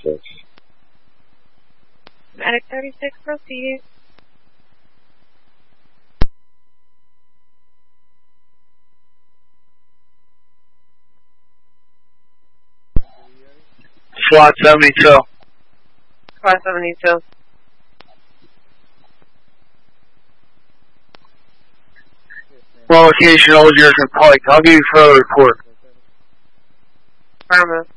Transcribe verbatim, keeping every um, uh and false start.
thirty-six. Medic thirty-six, proceed. SWAT seventy-two. SWAT seventy-two. Location Old Jersey Pike. I'll give you further report. Affirmative.